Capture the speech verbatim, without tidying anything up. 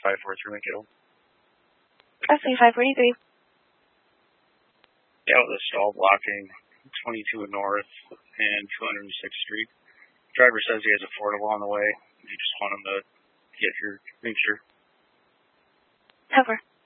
five four three Mankato. Crossing five forty-three. Yeah, with a stall blocking twenty-two North and two hundred sixth Street. Driver says he has affordable on the way. You just want him to get your picture. Over.